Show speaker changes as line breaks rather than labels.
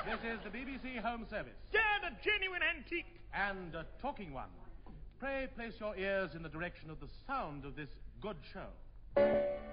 This is the BBC Home Service.
Yeah, a genuine antique.
And a talking one. Pray place your ears in the direction of the sound of this good show.